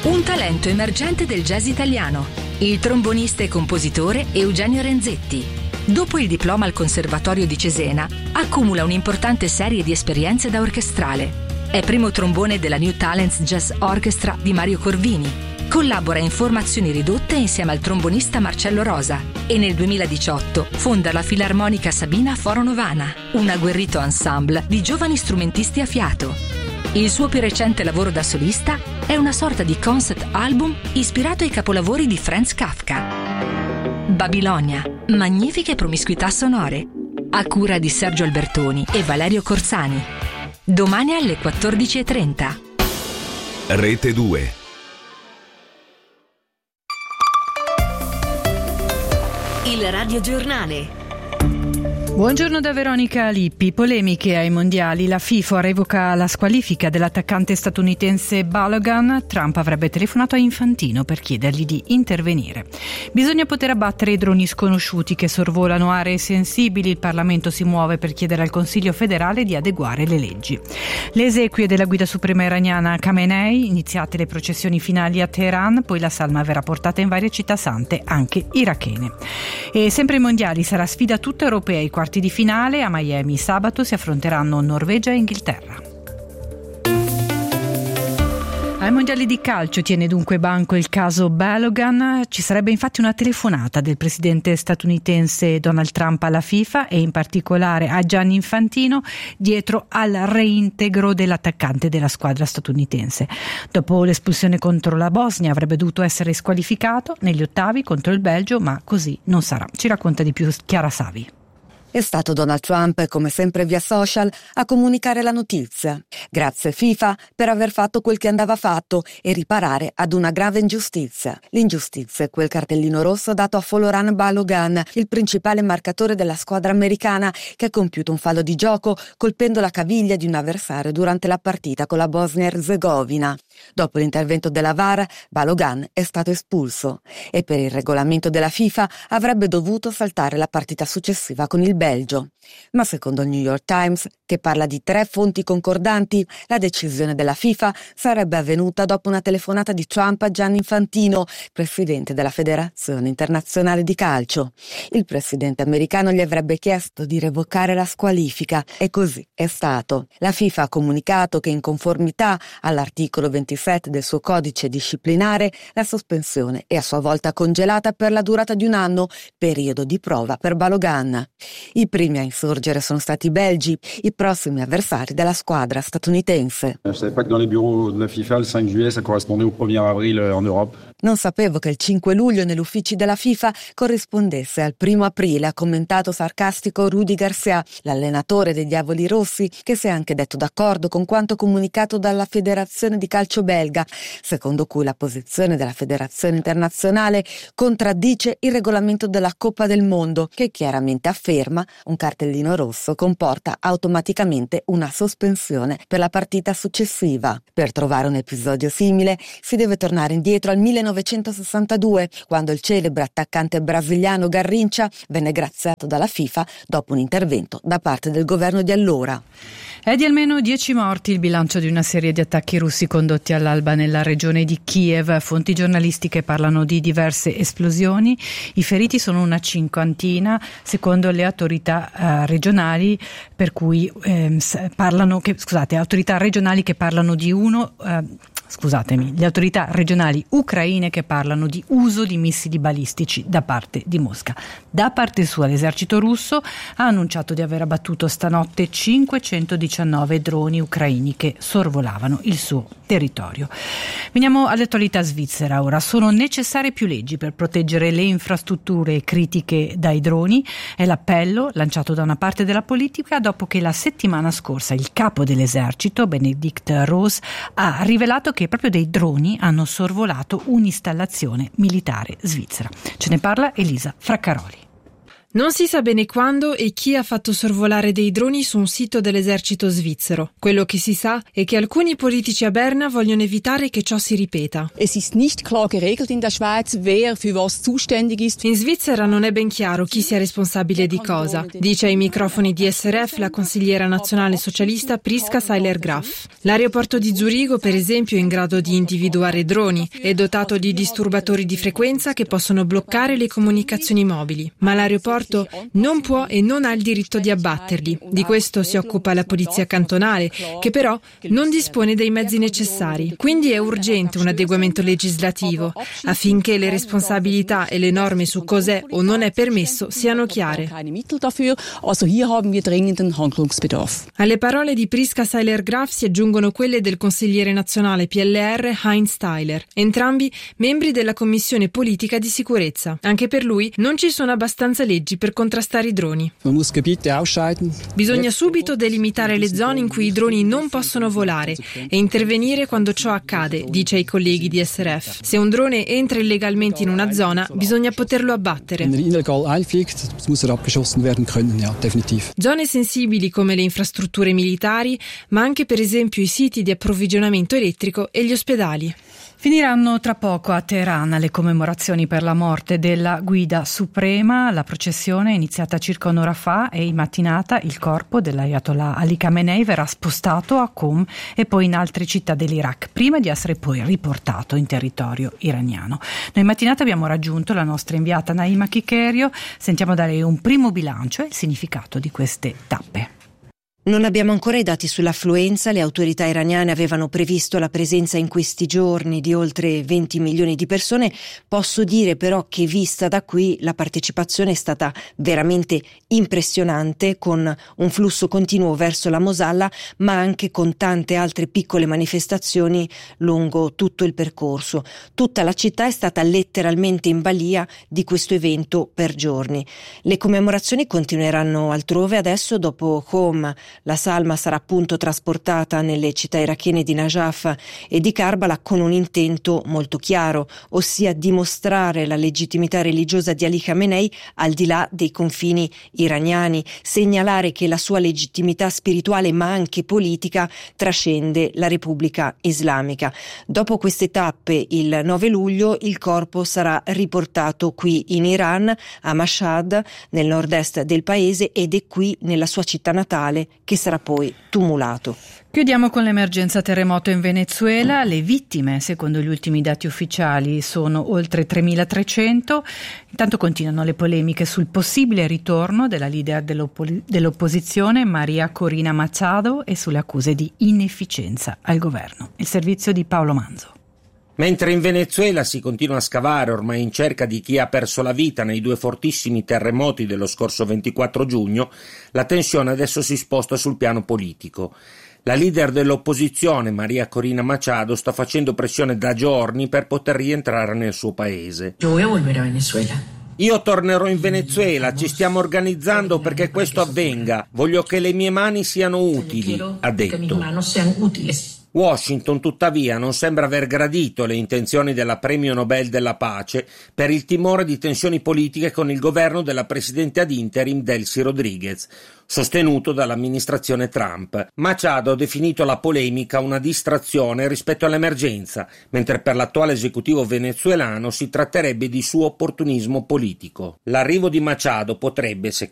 Un talento emergente del jazz italiano, il trombonista e compositore Eugenio Renzetti. Dopo il diploma al Conservatorio di Cesena, accumula un'importante serie di esperienze da orchestrale. È primo trombone della New Talents Jazz Orchestra di Mario Corvini. Collabora in formazioni ridotte insieme al trombonista Marcello Rosa e nel 2018 fonda la Filarmonica Sabina Foro Novana, un agguerrito ensemble di giovani strumentisti a fiato. Il suo più recente lavoro da solista è una sorta di concept album ispirato ai capolavori di Franz Kafka. Babilonia, magnifiche promiscuità sonore, a cura di Sergio Albertoni e Valerio Corsani. Domani alle 14:30. Rete 2. Il radiogiornale. Buongiorno da Veronica Lippi. Polemiche ai mondiali. La FIFA revoca la squalifica dell'attaccante statunitense Balogun. Trump avrebbe telefonato a Infantino per chiedergli di intervenire. Bisogna poter abbattere i droni sconosciuti che sorvolano aree sensibili. Il Parlamento si muove per chiedere al Consiglio federale di adeguare le leggi. Le esequie della guida suprema iraniana Khamenei, iniziate le processioni finali a Teheran, poi la salma verrà portata in varie città sante, anche irachene. E sempre ai mondiali sarà sfida tutta europea. I quarti di finale a Miami sabato si affronteranno Norvegia e Inghilterra. Ai mondiali di calcio tiene dunque banco il caso Balogun. Ci sarebbe infatti una telefonata del presidente statunitense Donald Trump alla FIFA e in particolare a Gianni Infantino dietro al reintegro dell'attaccante della squadra statunitense. Dopo l'espulsione contro la Bosnia avrebbe dovuto essere squalificato negli ottavi contro il Belgio, ma così non sarà. Ci racconta di più Chiara Savi. È stato Donald Trump, come sempre via social, a comunicare la notizia. Grazie FIFA per aver fatto quel che andava fatto e riparare ad una grave ingiustizia. L'ingiustizia è quel cartellino rosso dato a Folarin Balogun, il principale marcatore della squadra americana, che ha compiuto un fallo di gioco colpendo la caviglia di un avversario durante la partita con la Bosnia-Erzegovina. Dopo l'intervento della VAR, Balogun è stato espulso e per il regolamento della FIFA avrebbe dovuto saltare la partita successiva con il Belgio. Ma secondo il New York Times, che parla di 3 fonti concordanti, la decisione della FIFA sarebbe avvenuta dopo una telefonata di Trump a Gianni Infantino, presidente della Federazione Internazionale di Calcio. Il presidente americano gli avrebbe chiesto di revocare la squalifica e così è stato. La FIFA ha comunicato che in conformità all'articolo 27 del suo codice disciplinare, la sospensione è a sua volta congelata per la durata di 1 anno, periodo di prova per Balogun. I primi a insorgere sono stati i belgi, i prossimi avversari della squadra statunitense. Non sapevo che il 5 luglio negli uffici della FIFA corrispondesse al 1 aprile, ha commentato sarcastico Rudy Garcia, l'allenatore dei Diavoli Rossi, che si è anche detto d'accordo con quanto comunicato dalla Federazione di Calcio belga, secondo cui la posizione della Federazione Internazionale contraddice il regolamento della Coppa del Mondo, che chiaramente afferma un cartellino rosso comporta automaticamente una sospensione per la partita successiva. Per trovare un episodio simile si deve tornare indietro al 1962, quando il celebre attaccante brasiliano Garrincha venne graziato dalla FIFA dopo un intervento da parte del governo di allora. È di almeno 10 morti il bilancio di una serie di attacchi russi condotti all'alba nella regione di Kiev. Fonti giornalistiche parlano di diverse esplosioni. I feriti sono una cinquantina, secondo le autorità regionali, per cui autorità regionali che parlano di le autorità regionali ucraine che parlano di uso di missili balistici da parte di Mosca. Da parte sua l'esercito russo ha annunciato di aver abbattuto stanotte 519 droni ucraini che sorvolavano il suo territorio. Veniamo all'attualità svizzera ora. Sono necessarie più leggi per proteggere le infrastrutture critiche dai droni. È l'appello lanciato da una parte della politica dopo che la settimana scorsa il capo dell'esercito, Benedikt Roos, ha rivelato che proprio dei droni hanno sorvolato un'installazione militare svizzera. Ce ne parla Elisa Fraccaroli. Non si sa bene quando e chi ha fatto sorvolare dei droni su un sito dell'esercito svizzero. Quello che si sa è che alcuni politici a Berna vogliono evitare che ciò si ripeta. Es ist nicht klar geregelt in der Schweiz, wer für was zuständig ist. In Svizzera non è ben chiaro chi sia responsabile di cosa, dice ai microfoni di SRF la consigliera nazionale socialista Prisca Seiler-Graf. L'aeroporto di Zurigo, per esempio, è in grado di individuare droni, è dotato di disturbatori di frequenza che possono bloccare le comunicazioni mobili, ma l'aeroporto non può e non ha il diritto di abbatterli. Di questo si occupa la polizia cantonale, che però non dispone dei mezzi necessari. Quindi è urgente un adeguamento legislativo affinché le responsabilità e le norme su cos'è o non è permesso siano chiare. Alle parole di Prisca Seiler-Graf si aggiungono quelle del consigliere nazionale PLR Heinz Steiler, entrambi membri della Commissione Politica di Sicurezza. Anche per lui non ci sono abbastanza leggi per contrastare i droni. Bisogna subito delimitare le zone in cui i droni non possono volare e intervenire quando ciò accade, dice ai colleghi di SRF. Se un drone entra illegalmente in una zona, bisogna poterlo abbattere. Zone sensibili come le infrastrutture militari, ma anche per esempio i siti di approvvigionamento elettrico e gli ospedali. Finiranno tra poco a Teheran le commemorazioni per la morte della guida suprema. La processione è iniziata circa un'ora fa e in mattinata il corpo dell'Ayatollah Ali Khamenei verrà spostato a Qom e poi in altre città dell'Iraq, prima di essere poi riportato in territorio iraniano. Noi in mattinata abbiamo raggiunto la nostra inviata Naima Chicherio. Sentiamo da lei un primo bilancio e il significato di queste tappe. Non abbiamo ancora i dati sull'affluenza. Le autorità iraniane avevano previsto la presenza in questi giorni di oltre 20 milioni di persone. Posso dire però che vista da qui la partecipazione è stata veramente impressionante, con un flusso continuo verso la Mosalla, ma anche con tante altre piccole manifestazioni lungo tutto il percorso. Tutta la città è stata letteralmente in balia di questo evento per giorni. Le commemorazioni continueranno altrove adesso. Dopo Qom, la salma sarà appunto trasportata nelle città irachene di Najaf e di Karbala con un intento molto chiaro, ossia dimostrare la legittimità religiosa di Ali Khamenei al di là dei confini iraniani, segnalare che la sua legittimità spirituale ma anche politica trascende la Repubblica Islamica. Dopo queste tappe, il 9 luglio, il corpo sarà riportato qui in Iran, a Mashhad, nel nord-est del paese, ed è qui nella sua città natale che sarà poi tumulato. Chiudiamo con l'emergenza terremoto in Venezuela. Le vittime, secondo gli ultimi dati ufficiali, sono oltre 3.300. Intanto continuano le polemiche sul possibile ritorno della leader dell'opposizione, María Corina Machado, e sulle accuse di inefficienza al governo. Il servizio di Paolo Manzo. Mentre in Venezuela si continua a scavare ormai in cerca di chi ha perso la vita nei due fortissimi terremoti dello scorso 24 giugno, la tensione adesso si sposta sul piano politico. La leader dell'opposizione, María Corina Machado, sta facendo pressione da giorni per poter rientrare nel suo paese. Yo voy a volver a Venezuela. Io tornerò in Venezuela, ci stiamo organizzando perché questo avvenga. Voglio che le mie mani siano utili, ha detto. Washington, tuttavia, non sembra aver gradito le intenzioni della premio Nobel della pace per il timore di tensioni politiche con il governo della presidente ad interim Delcy Rodriguez, sostenuto dall'amministrazione Trump. Machado ha definito la polemica una distrazione rispetto all'emergenza, mentre per l'attuale esecutivo venezuelano si tratterebbe di suo opportunismo politico. L'arrivo di Machado potrebbe, secondo